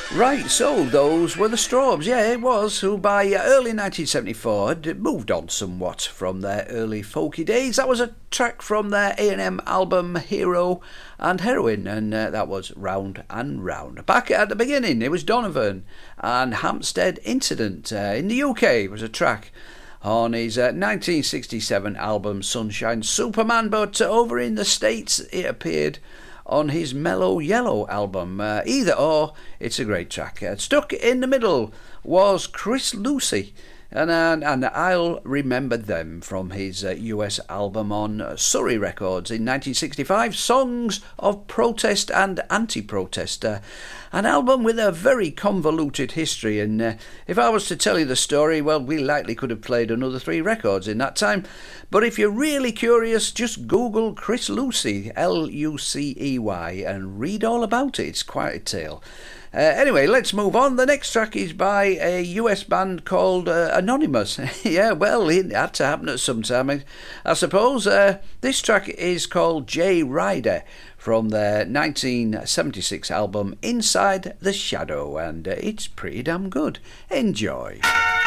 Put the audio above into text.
Right, so those were the Strawbs. Yeah, it was, who by early 1974 had moved on somewhat from their early folky days. That was a track from their A&M album Hero and Heroine, and that was Round and Round. Back at the beginning, it was Donovan and Hampstead Incident. In the UK, it was a track on his 1967 album Sunshine Superman, but over in the States it appeared on his Mellow Yellow album. Either or, it's a great track. Stuck in the middle was Chris Lucy, and I'll Remember Them from his US album on Surrey Records in 1965, Songs of Protest and Anti-Protest. An album with a very convoluted history, and if I was to tell you the story, well, we likely could have played another 3 records in that time. But if you're really curious, just Google Chris Lucey, Lucey, and read all about it. It's quite a tale. Anyway, let's move on. The next track is by a US band called Anonymous. Yeah, well, it had to happen at some time, I suppose. This track is called J Rider from their 1976 album Inside the Shadow, and it's pretty damn good. Enjoy.